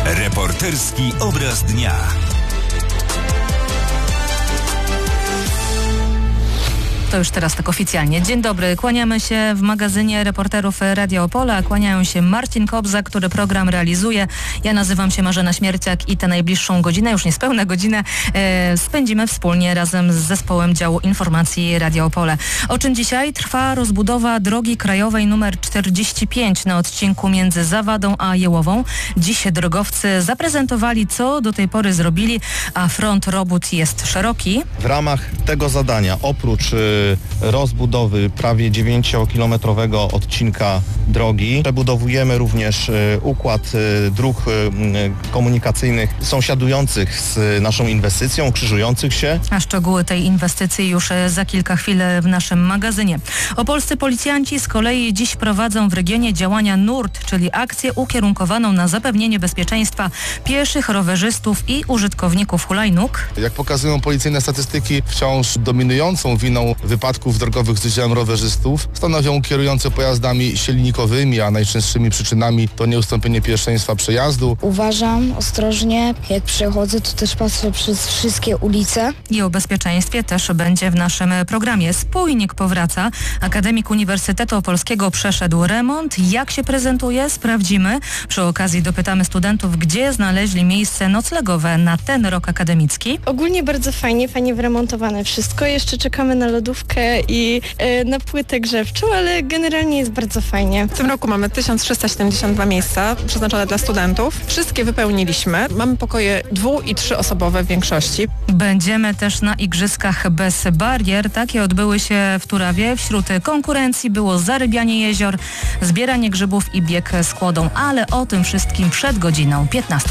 Reporterski obraz dnia. To już teraz tak oficjalnie. Dzień dobry, kłaniamy się w magazynie reporterów Radia Opole, kłaniają się Marcin Kobza, który program realizuje. Ja nazywam się Marzena Śmierciak i tę najbliższą godzinę, już niespełna godzinę, spędzimy wspólnie razem z zespołem działu informacji Radia Opole. O czym dzisiaj? Trwa rozbudowa drogi krajowej nr 45 na odcinku między Zawadą a Jełową. Dziś drogowcy zaprezentowali, co do tej pory zrobili, a front robót jest szeroki. W ramach tego zadania, oprócz rozbudowy prawie 9-kilometrowego odcinka drogi, przebudowujemy również układ dróg komunikacyjnych sąsiadujących z naszą inwestycją, krzyżujących się. A szczegóły tej inwestycji już za kilka chwil w naszym magazynie. Opolscy policjanci z kolei dziś prowadzą w regionie działania NURT, czyli akcję ukierunkowaną na zapewnienie bezpieczeństwa pieszych, rowerzystów i użytkowników hulajnóg. Jak pokazują policyjne statystyki, wciąż dominującą winą wypadków drogowych z udziałem rowerzystów stanowią kierujący pojazdami silnikowymi, a najczęstszymi przyczynami to nieustąpienie pierwszeństwa przejazdu. Uważam ostrożnie, jak przechodzę, to też patrzę przez wszystkie ulice. I o bezpieczeństwie też będzie w naszym programie. Spójnik powraca. Akademik Uniwersytetu Opolskiego przeszedł remont. Jak się prezentuje? Sprawdzimy. Przy okazji dopytamy studentów, gdzie znaleźli miejsce noclegowe na ten rok akademicki. Ogólnie bardzo fajnie wyremontowane wszystko. Jeszcze czekamy na lodówkę i na płytę grzewczą, ale generalnie jest bardzo fajnie. W tym roku mamy 1372 miejsca przeznaczone dla studentów. Wszystkie wypełniliśmy. Mamy pokoje 2- i 3-osobowe w większości. Będziemy też na igrzyskach bez barier. Takie odbyły się w Turawie. Wśród konkurencji było zarybianie jezior, zbieranie grzybów i bieg z kłodą, ale o tym wszystkim przed godziną 15.